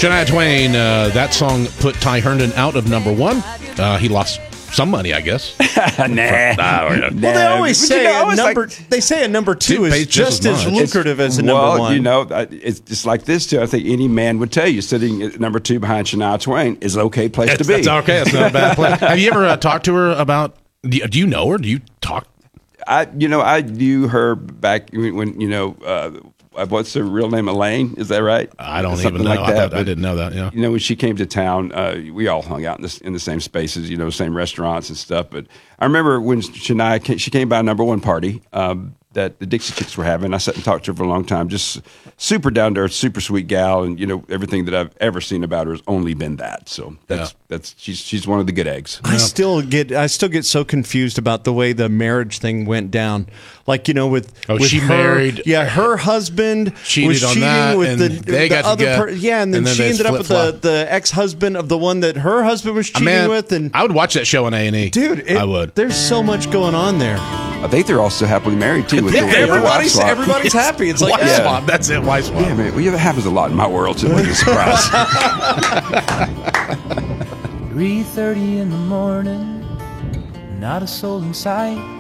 Shania Twain, that song put Ty Herndon out of number one. He lost some money, I guess. Well, they always say a number two is just as lucrative as a number one. It's just like this too. I think any man would tell you sitting at number two behind Shania Twain is an okay place to be. That's okay. It's not a bad place. Have you ever talked to her about? Do you know her? Do you talk? I knew her back when what's her real name? Elaine, is that right? I don't even know. Like that. I didn't know that. Yeah. When she came to town, we all hung out in the same spaces, same restaurants and stuff. But I remember when Shania she came by a number one party that the Dixie Chicks were having. I sat and talked to her for a long time. Just super down to earth, super sweet gal, and everything that I've ever seen about her has only been that. So she's one of the good eggs. I still get so confused about the way the marriage thing went down. Like with she her, married. Yeah, her husband was cheating that, with they got other together, and then she ended up with the ex-husband of the one that her husband was cheating with. And I would watch that show on A&E. Dude, I would. There's so much going on there. I think they're also happily married too. Everybody's happy. It's like wife swap. That's it. Wife swap. Yeah, man. Well, that happens a lot in my world, so it wasn't a surprise. 3:30 in the morning, not a soul in sight.